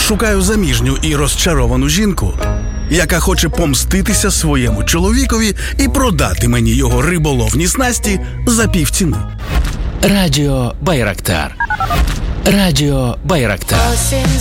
Шукаю заміжню і розчаровану жінку, яка хоче помститися своєму чоловікові і продати мені його риболовні снасті за півціни. Радіо Байрактар. Радіо Байрактар.